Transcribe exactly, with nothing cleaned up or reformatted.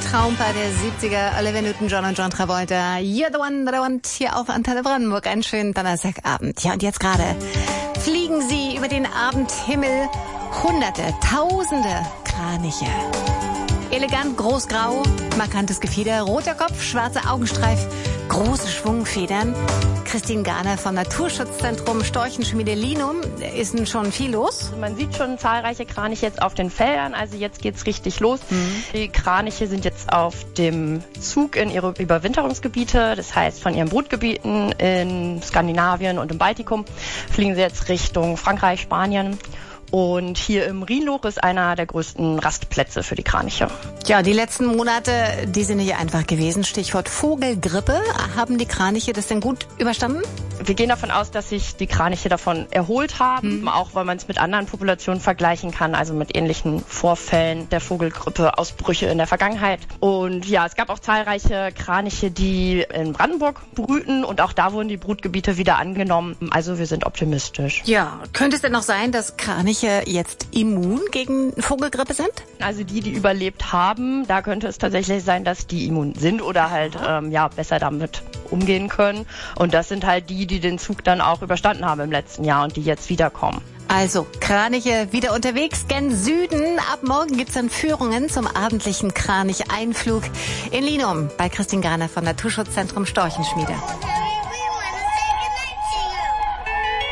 Traumpaar der siebziger, Olivia Newton-John und John Travolta. You're the one that I want, hier auf Antenne Brandenburg. Einen schönen Donnerstagabend. Ja, und jetzt gerade fliegen sie über den Abendhimmel. Hunderte, Tausende Kraniche. Elegant, großgrau, markantes Gefieder, roter Kopf, schwarzer Augenstreif, große Schwungfedern. Christine Garner vom Naturschutzzentrum Storchenschmiede Linum. Ist denn schon viel los? Man sieht schon zahlreiche Kraniche jetzt auf den Feldern, also jetzt geht's richtig los. Mhm. Die Kraniche sind jetzt auf dem Zug in ihre Überwinterungsgebiete, das heißt von ihren Brutgebieten in Skandinavien und im Baltikum fliegen sie jetzt Richtung Frankreich, Spanien. Und hier im Rhinloch ist einer der größten Rastplätze für die Kraniche. Ja, die letzten Monate, die sind nicht einfach gewesen. Stichwort Vogelgrippe. Haben die Kraniche das denn gut überstanden? Wir gehen davon aus, dass sich die Kraniche davon erholt haben, mhm. auch weil man es mit anderen Populationen vergleichen kann, also mit ähnlichen Vorfällen der Vogelgrippe-Ausbrüche in der Vergangenheit. Und ja, es gab auch zahlreiche Kraniche, die in Brandenburg brüten und auch da wurden die Brutgebiete wieder angenommen. Also wir sind optimistisch. Ja, könnte es denn noch sein, dass Kraniche jetzt immun gegen Vogelgrippe sind? Also die, die überlebt haben, da könnte es tatsächlich sein, dass die immun sind oder halt ähm, ja besser damit umgehen können. Und das sind halt die, die den Zug dann auch überstanden haben im letzten Jahr und die jetzt wiederkommen. Also, Kraniche wieder unterwegs, gen Süden. Ab morgen gibt's dann Führungen zum abendlichen Kranich-Einflug in Linum bei Christine Garner vom Naturschutzzentrum Storchenschmiede.